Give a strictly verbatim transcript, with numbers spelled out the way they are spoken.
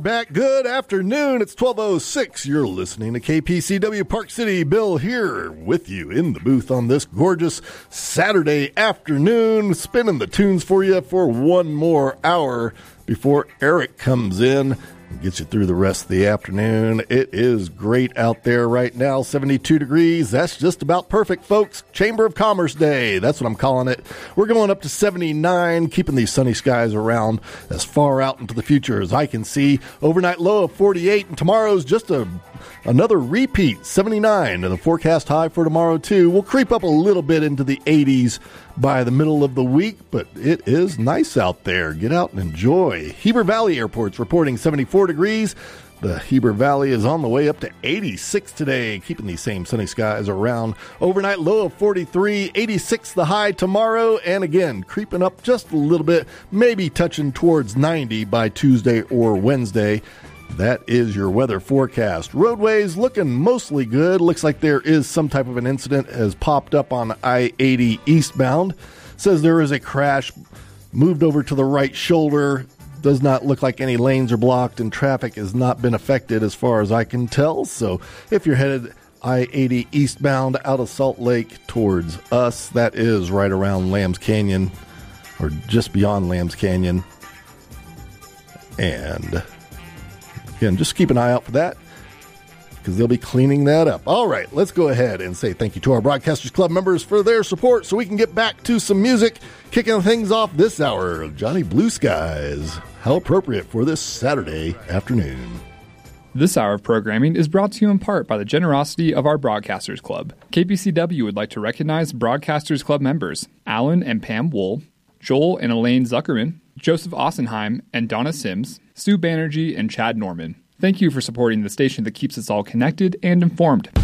Back, good afternoon. It's twelve oh six. You're listening to K P C W Park City. Bill here with you in the booth on this gorgeous Saturday afternoon, spinning the tunes for you for one more hour before Eric comes in and gets you through the rest of the afternoon. It is great out there right now, seventy-two degrees. That's just about perfect, folks. Chamber of Commerce Day. That's what I'm calling it. We're going up to seventy-nine, keeping these sunny skies around as far out into the future as I can see. Overnight low of forty-eight, and tomorrow's just a another repeat, seventy-nine. And the forecast high for tomorrow, too. We'll creep up a little bit into the eighties by the middle of the week, but it is nice out there. Get out and enjoy. Heber Valley Airport's reporting seventy-four degrees. The Heber Valley is on the way up to eighty-six today, keeping these same sunny skies around. Overnight low of forty-three, eighty-six the high tomorrow, and again, creeping up just a little bit, maybe touching towards ninety by Tuesday or Wednesday. That is your weather forecast. Roadways looking mostly good. Looks like there is some type of an incident has popped up on I eighty eastbound. Says there is a crash, moved over to the right shoulder. Does not look like any lanes are blocked, and traffic has not been affected as far as I can tell. So if you're headed I eighty eastbound out of Salt Lake towards us, that is right around Lambs Canyon, or just beyond Lambs Canyon. And again, just keep an eye out for that, because they'll be cleaning that up. All right, let's go ahead and say thank you to our Broadcasters Club members for their support so we can get back to some music. Kicking things off this hour, Johnny Blue Skies. How appropriate for this Saturday afternoon. This hour of programming is brought to you in part by the generosity of our Broadcasters Club. K P C W would like to recognize Broadcasters Club members Alan and Pam Wool, Joel and Elaine Zuckerman, Joseph Ossenheim and Donna Sims, Sue Banerjee and Chad Norman. Thank you for supporting the station that keeps us all connected and informed.